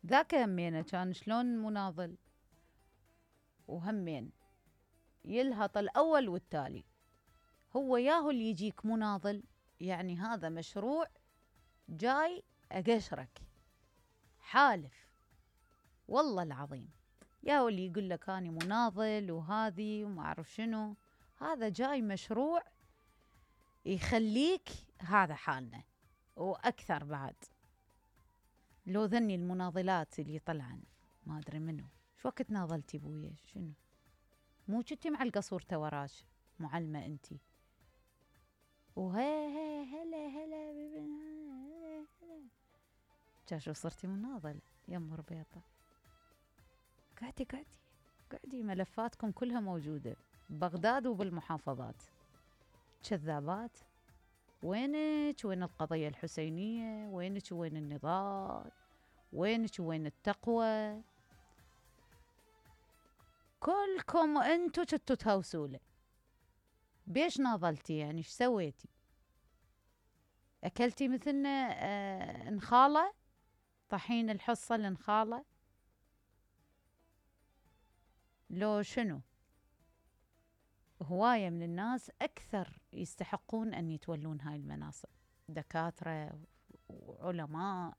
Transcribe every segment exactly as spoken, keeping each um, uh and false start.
ذاك همينه كان شلون مناضل، وهمين يلهط الأول والتالي. هو ياهو اللي يجيك مناضل، يعني هذا مشروع جاي أقشرك، حالف والله العظيم. ياهو اللي يقول لك أنا مناضل وهذه وما أعرف شنو، هذا جاي مشروع يخليك هذا حالنا وأكثر بعد. لو ذني المناضلات اللي طلعن ما أدري منه شو وقت ناضلتي بويا شنو، مو كنتي مع القصورته وراش معلمة انتي، وهي هي هلا هلا هلا شو صرتي مناضلة يم ربيطة. قعدي قعدي قعدي، ملفاتكم كلها موجودة ببغداد وبالمحافظات. كذابات، وينك وين القضية الحسينية، وينك وين النضال، وينك وين التقوى. كلكم انتو كنتوا تهوسوله. بيش ناضلتي يعني ايش سويتي؟ اكلتي مثلنا آه نخاله، طحين الحصة النخاله لو شنو؟ هواية من الناس أكثر يستحقون أن يتولون هاي المناصب، دكاترة وعلماء،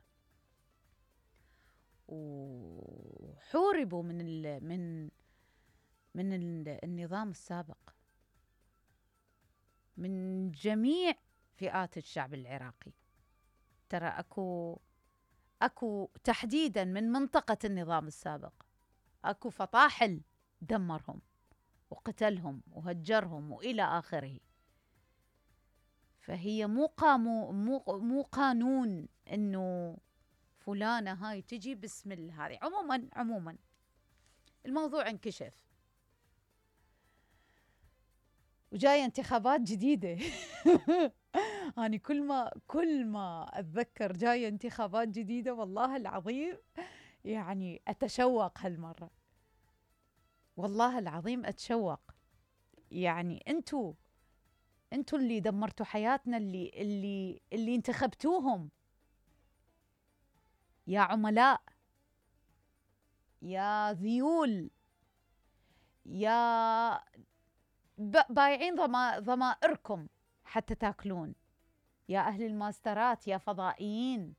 وحوربوا من ال من من ال النظام السابق، من جميع فئات الشعب العراقي. ترى أكو أكو تحديدا من منطقة النظام السابق أكو فطاحل دمرهم وقتلهم وهجرهم وإلى آخره. فهي مو قامو مو مو قانون إنه فلانة هاي تجي بسم الله هذه. عموما عموما الموضوع انكشف وجاية انتخابات جديدة. أنا كل ما كل ما أتذكر جاية انتخابات جديدة والله العظيم يعني أتشوق هالمرة، والله العظيم أتشوق. يعني أنتوا أنتوا اللي دمرتوا حياتنا، اللي اللي اللي انتخبتوهم يا عملاء، يا ذيول، يا بايعين ضما ضمائركم حتى تاكلون، يا أهل الماسترات، يا فضائيين،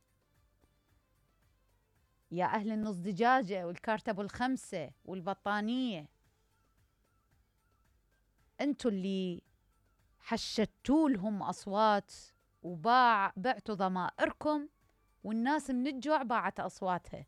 يا أهل النص دجاجة والكارتة الخمسة والبطانية. أنتوا اللي حشتوا لهم أصوات وباع بعتوا ضمائركم، والناس من الجوع باعت أصواتها.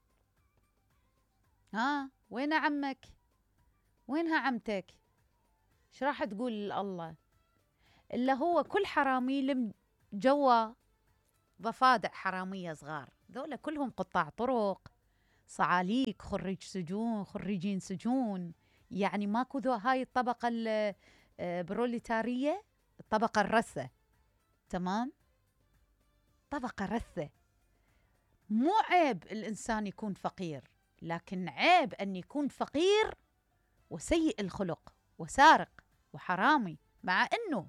ها وين عمك؟ وينها عمتك؟ ايش راح تقول الله؟ إلا هو كل حرامي لم جوا ضفادع حرامية صغار، ذولا كلهم قطاع طرق، صعاليك، خريج سجون، خريجين سجون. يعني ماكو ذو هاي الطبقة البروليتارية، الطبقة الرثة، تمام؟ طبقة رثة. مو عيب الإنسان يكون فقير، لكن عيب أن يكون فقير وسيء الخلق وسارق وحرامي. مع أنه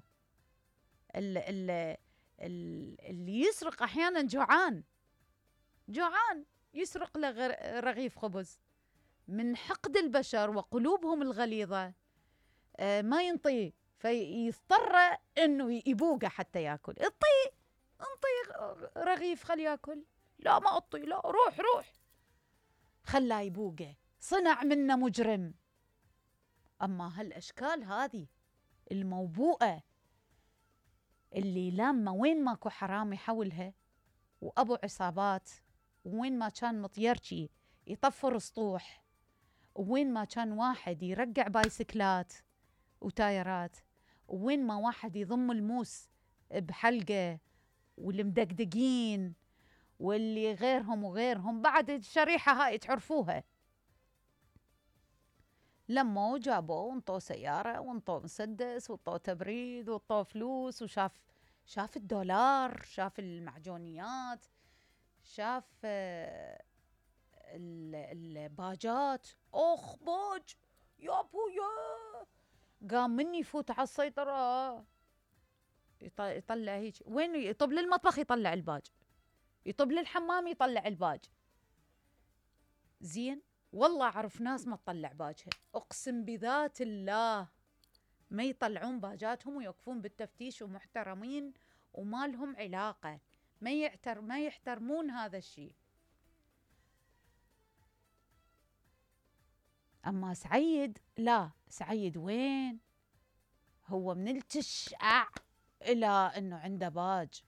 اللي يسرق أحيانا جوعان، جوعان يسرق له رغيف خبز. من حقد البشر وقلوبهم الغليظة ما ينطي، فيضطر أنه يبوقه حتى يأكل. اطي انطي رغيف خل يأكل. لا ما أطي، لا روح روح، خلاه يبوقه، صنع منه مجرم. أما هالأشكال هذه الموبوءة اللي لامة وين ماكو حرامي حولها وأبو عصابات، وين ما كان مطيرشي يطفر سطوح، وين ما كان واحد يرقع بايسكلات وتايرات، وين ما واحد يضم الموس بحلقة، والمدقدقين واللي غيرهم وغيرهم بعد الشريحة هاي تعرفوها. لما جابوه وانطوا سيارة وانطوا مسدس وانطوا تبريد وانطوا فلوس، وشاف شاف الدولار، شاف المعجونيات، شاف الباجات. اخ باج يا بويا، قام من يفوت على السيطرة يطلع هيك، وين يطب للمطبخ يطلع الباج، يطب للحمام يطلع الباج. زين. والله أعرف ناس ما تطلع باجها، أقسم بذات الله ما يطلعون باجاتهم ويوقفون بالتفتيش ومحترمين وما لهم علاقة، ما يعتر ما يحترمون هذا الشيء. أما سعيد لا، سعيد وين هو من التشعع إلى أنه عنده باج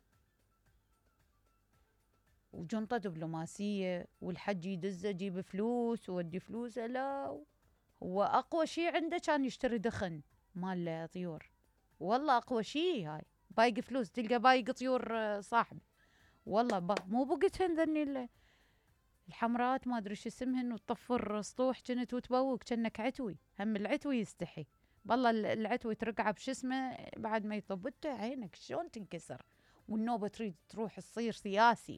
وجنطة دبلوماسية والحج يدزه جيب فلوس وودي فلوسه. لا، هو أقوى شيء عنده كان يشتري دخن مال طيور، والله أقوى شيء هاي. بايق فلوس، تلقى بايق طيور صاحب، والله با مو بقتهن ذني الحمرات ما أدري شو اسمهن وتطفر سطوح كنت وتبوق كأنك عتوي. هم العتوي يستحي، والله العتوي ترقعه بش اسمه بعد ما يطب انت عينك شلون تنكسر، والنوبة تريد تروح تصير سياسي،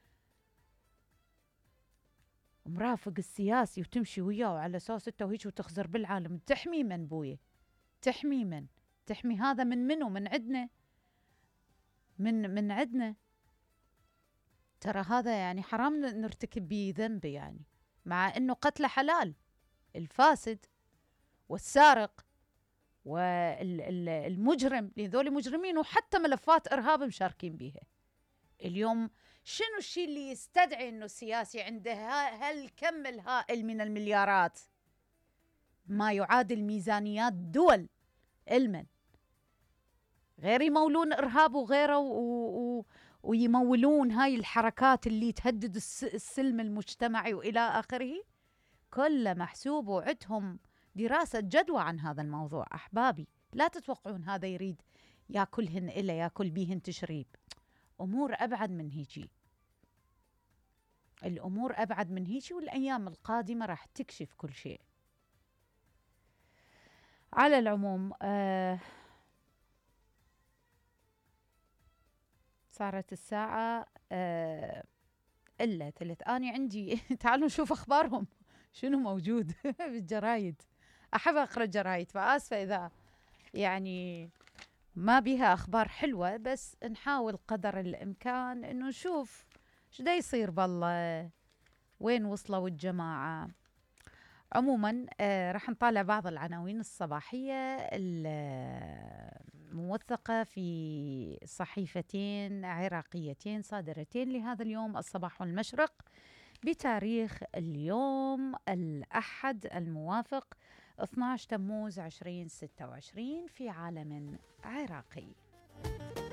مرافق السياسي وتمشي وياه على اساس انت وهيك وتخزر بالعالم. تحمي من بويه؟ تحمي من؟ تحمي هذا من منو؟ من عندنا، من من عندنا. ترى هذا يعني حرام نرتكب به ذنب يعني، مع انه قتله حلال. الفاسد والسارق والمجرم، لذول مجرمين وحتى ملفات ارهاب مشاركين بيها. اليوم شنو الشيء اللي يستدعي انه السياسي عنده هالكم الهائل من المليارات، ما يعادل ميزانيات دول علما، غير يمولون ارهاب وغيره و... و... ويمولون هاي الحركات اللي تهدد السلم المجتمعي والى اخره. كله محسوب وعدهم دراسة جدوى عن هذا الموضوع. احبابي لا تتوقعون هذا يريد ياكلهن الا ياكل بيهن تشريب. امور ابعد من هيجي، الامور ابعد من هيجي، والايام القادمة راح تكشف كل شيء. على العموم آه صارت الساعة آه إلا ثلث. أنا عندي تعالوا نشوف أخبارهم شنو موجود بالجرايد. أحب أقرأ الجرايد، فآسفة إذا يعني ما بيها أخبار حلوة، بس نحاول قدر الإمكان إنه نشوف شو دا يصير بالله، وين وصلوا الجماعة. عموما آه راح نطالع بعض العناوين الصباحية الموثقة في صحيفتين عراقيتين صادرتين لهذا اليوم، الصباح والمشرق، بتاريخ اليوم الأحد الموافق اثني عشر تموز ألفين وستة وعشرين في عالم عراقي.